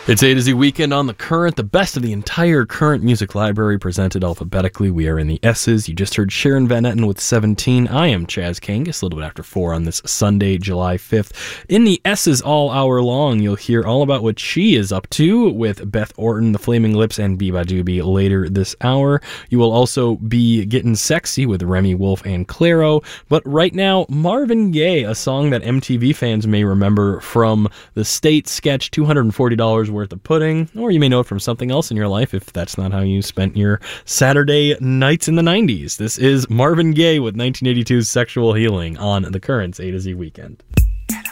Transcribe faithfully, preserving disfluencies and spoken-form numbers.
It's A to Z Weekend on The Current, the best of the entire Current music library presented alphabetically. We are in the S's. You just heard Sharon Van Etten with seventeen. I am Chaz Kangas, a little bit after four on this Sunday, July fifth. In the S's all hour long, you'll hear all about what she is up to with Beth Orton, The Flaming Lips, and Biba Doobie later this hour. You will also be getting sexy with Remy Wolf and Clairo. But right now, Marvin Gaye, a song that M T V fans may remember from the State sketch two hundred forty dollars worth of pudding, or you may know it from something else in your life if that's not how you spent your Saturday nights in the nineties. This is Marvin Gaye with nineteen eighty-two's Sexual Healing on The Current's A to Z Weekend.